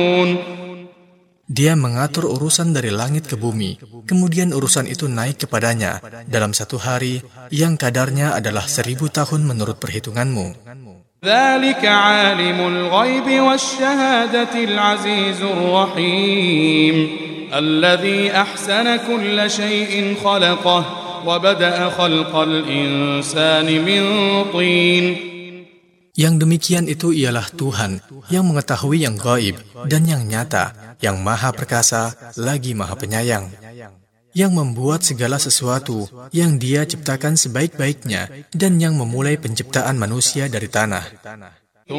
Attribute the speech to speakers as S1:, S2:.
S1: Dia mengatur urusan dari langit ke bumi, kemudian urusan itu naik kepadanya dalam satu hari yang kadarnya adalah 1000 tahun menurut perhitunganmu.
S2: ذلك عالم الغيب والشهادة العزيز الرحيم الذي أحسن كل شيء خلقه وبدأ خلق الإنسان من طين.
S1: Yang demikian itu ialah Tuhan yang mengetahui yang gaib dan yang nyata, yang maha perkasa lagi maha penyayang, yang membuat segala sesuatu yang Dia ciptakan sebaik-baiknya dan yang memulai penciptaan manusia dari tanah.